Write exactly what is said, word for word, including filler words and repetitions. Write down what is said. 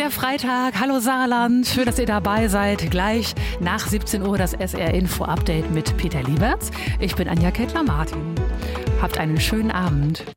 der Freitag. Hallo Saarland, schön, dass ihr dabei seid. Gleich nach siebzehn Uhr das S R Info Update mit Peter Lieberts. Ich bin Anja Kettler-Martin. Habt einen schönen Abend.